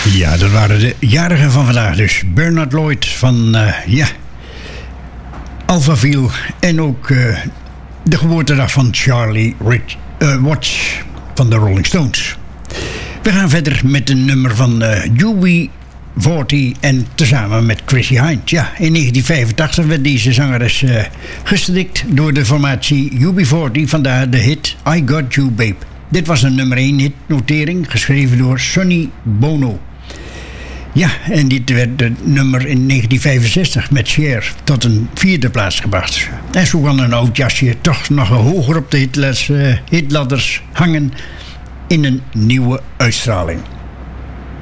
Ja, dat waren de jarigen van vandaag. Dus Bernard Lloyd van Alphaville. En ook de geboortedag van Charlie Watts van de Rolling Stones. We gaan verder met een nummer van UB40 en tezamen met Chrissie Hynde. Ja, in 1985 werd deze zangeres gestrikt door de formatie UB40. Vandaar de hit I Got You Babe. Dit was een nummer 1 hitnotering, geschreven door Sonny Bono. Ja, en dit werd de nummer in 1965 met Cher tot een 4e plaats gebracht. En zo kan een oud jasje toch nog hoger op de hitladders hangen in een nieuwe uitstraling.